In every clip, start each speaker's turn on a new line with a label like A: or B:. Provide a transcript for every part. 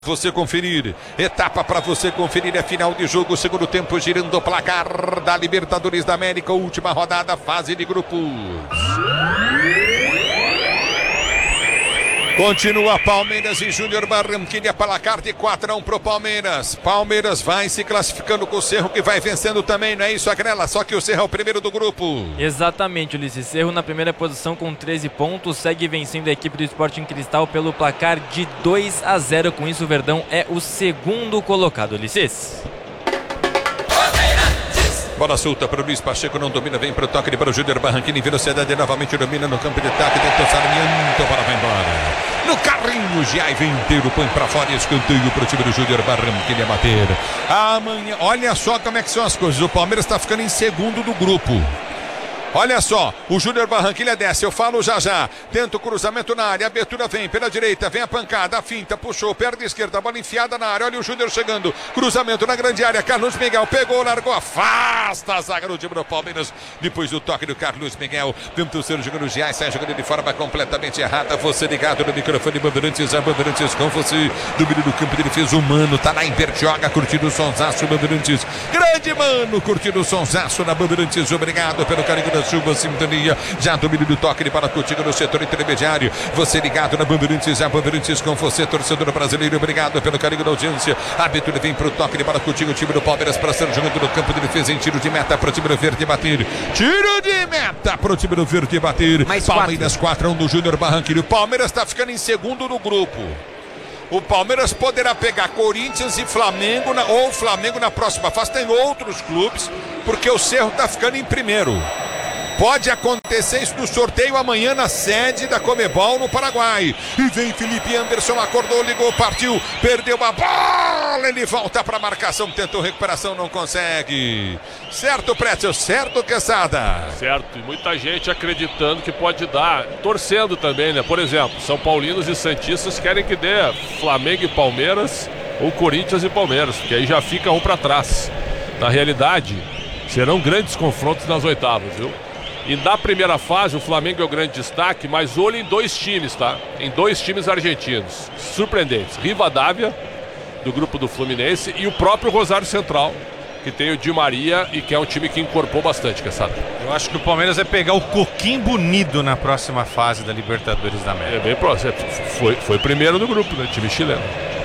A: Você conferir, etapa para você conferir, é final de jogo, segundo tempo, girando o placar da Libertadores da América, última rodada, fase de grupos. Continua Palmeiras e Júnior Barranquilla, placar de 4-1 pro Palmeiras. Palmeiras vai se classificando com o Cerro, que vai vencendo também, não é isso, Agrela? Só que o Cerro é o primeiro do grupo.
B: Exatamente, Ulisses. Cerro na primeira posição com 13 pontos, segue vencendo a equipe do Sporting Cristal pelo placar de 2-0. Com isso, o Verdão é o segundo colocado, Ulisses.
A: Bola solta para o Luiz Pacheco, não domina, vem para o toque para o Júnior Barranquilla, em velocidade, novamente domina no campo de ataque, tentou Sarmiento, bola vai embora. No carrinho, Giai inteiro, põe para fora e escanteio para o time do Júnior Barranquilla bater. Amanhã, olha só como é que são as coisas, o Palmeiras está ficando em segundo do grupo. Olha só, o Júnior Barranquilla desce, eu falo já já, tenta o cruzamento na área, a abertura vem pela direita, vem a pancada, a finta, puxou, perna esquerda, a bola enfiada na área, olha o Júnior chegando, cruzamento na grande área, Carlos Miguel pegou, largou, afasta a zaga do time do Palmeiras, depois do toque do Carlos Miguel, tenta o seu jogando o Giai, sai jogando de forma completamente errada, você ligado no microfone, Bandeirantes, a Bandeirantes com você, domínio do campo de defesa humano, tá lá em Bertioga, curtindo o sonsaço, Bandeirantes, grande mano, curtindo o sonsaço na Bandeirantes, obrigado pelo carinho da chuva, sintonia, já domínio do toque de bola contigo no setor intermediário, você ligado na Bandeirantes, a Bandeirantes com você, torcedor brasileiro, obrigado pelo carinho da audiência, a abertura vem pro toque de bola contigo, o time do Palmeiras para ser jogando no campo de defesa em tiro de meta pro time do Verde bater, tiro de meta pro time do Verde bater, mais Palmeiras 4-1 do Júnior Barranquilla, o Palmeiras está ficando em segundo no grupo. O Palmeiras poderá pegar Corinthians e Flamengo, ou Flamengo na próxima fase, tem outros clubes, porque o Cerro está ficando em primeiro. Pode acontecer isso no sorteio amanhã na sede da Comebol no Paraguai. E vem Felipe Anderson, acordou, ligou, partiu, perdeu a bola, ele volta para a marcação, tentou recuperação, não consegue. Certo, Pretzel, certo, Quesada?
C: Certo, e muita gente acreditando que pode dar, torcendo também, né? Por exemplo, São Paulinos e Santistas querem que dê Flamengo e Palmeiras, ou Corinthians e Palmeiras, porque aí já fica um para trás. Na realidade, serão grandes confrontos nas oitavas, viu? E na primeira fase, o Flamengo é o grande destaque, mas olho em dois times, tá? Em dois times argentinos, surpreendentes. Rivadavia, do grupo do Fluminense, e o próprio Rosário Central, que tem o Di Maria e que é um time que incorporou bastante, Quesada.
D: Eu acho que o Palmeiras vai pegar o Coquimbo Unido na próxima fase da Libertadores da América.
C: É bem próximo, foi primeiro no grupo, né? Time chileno.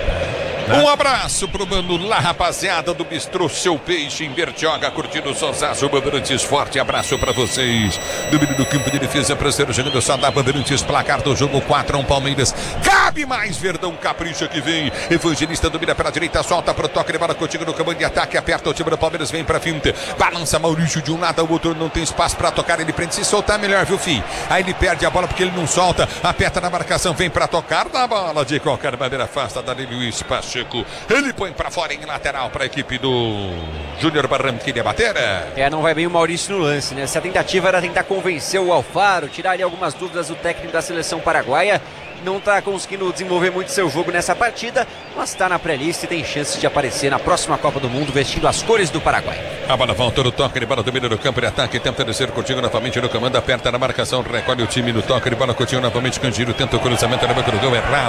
A: Um abraço pro mano lá, rapaziada do Bistrô Seu Peixe em Bertioga, curtindo o Sonsaço, Bandeirantes, forte abraço pra vocês. Domínio do campo de defesa, parceiro, jogando só da Bandeirantes, placar do jogo 4-1 Palmeiras. Cabe mais, Verdão, capricha que vem. Evangelista domina pela direita, solta pro toque de bola contigo no comando de ataque, aperta o time do Palmeiras, vem pra finta. Balança Maurício de um lado ao outro, não tem espaço pra tocar, ele prende, se soltar melhor, viu, fi? Aí ele perde a bola porque ele não solta, aperta na marcação, vem pra tocar na bola, de qualquer maneira afasta da Luiz Pacheco. Ele põe pra fora em lateral pra equipe do Júnior Barranquilla bater.
E: Não vai bem o Maurício no lance, né? Se a tentativa era tentar convencer o Alfaro, tirar ali algumas dúvidas do técnico da seleção paraguaia, não tá conseguindo desenvolver muito seu jogo nessa partida, mas tá na pré-lista e tem chance de aparecer na próxima Copa do Mundo vestindo as cores do Paraguai.
A: A bola volta no toque de bola, domina no campo de ataque, tenta descer contigo novamente no comando, aperta na marcação, recolhe o time no toque de bola contigo novamente, Cangiro tenta o cruzamento, na boca do gol, errado.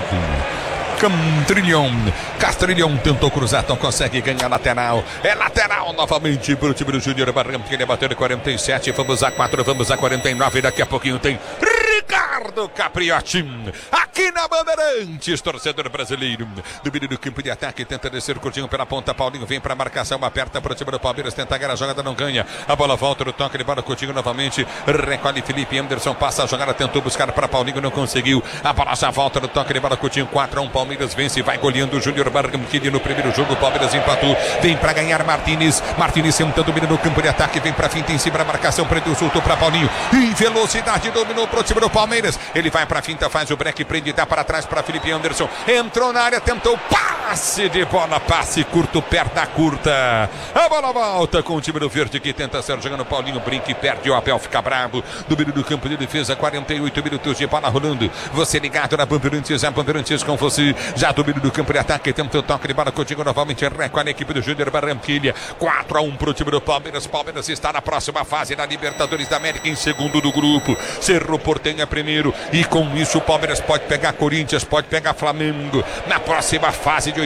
A: Castrilhão tentou cruzar, não consegue ganhar lateral. É lateral novamente para o time do Júnior Barranquilla, bateu de 47, vamos a 4, vamos a 49, daqui a pouquinho tem Ricardo Capriotti, aqui na Bandeirantes, torcedor brasileiro, domínio do campo de ataque, tenta descer curtinho pela ponta, Paulinho vem para a marcação, aperta para o time do Palmeiras, tenta ganhar a jogada, não ganha, a bola volta no toque de bola curtinho novamente, recolhe Felipe Anderson, passa a jogada, tentou buscar para Paulinho, não conseguiu, a bola já volta no toque de bola curtinho, 4-1, Palmeiras vence, vai goleando o Júnior Barranquilla no primeiro jogo, o Palmeiras empatou, vem para ganhar Martínez senta, domina no campo de ataque, vem para finta em cima da marcação, prendeu, soltou para Paulinho, em velocidade, dominou pro time do Palmeiras, ele vai para finta, faz o break, prende, dá para trás para Felipe Anderson, entrou na área, tentou passe de bola, passe curto, perna curta, a bola volta com o time do Verde que tenta ser jogando, Paulinho brinca e perde, o Abel fica bravo, domínio do campo de defesa, 48 minutos de bola rolando, você ligado na Bandeirantes, a Bandeirantes com você, já domínio do campo de ataque, tenta o toque de bola contigo novamente, recolhe a equipe do Júnior Barranquilla, 4-1 pro time do Palmeiras, Palmeiras está na próxima fase da Libertadores da América, em segundo do grupo, Cerro Porteño é primeiro, Mineiro. E com isso o Palmeiras pode pegar Corinthians, pode pegar Flamengo na próxima fase de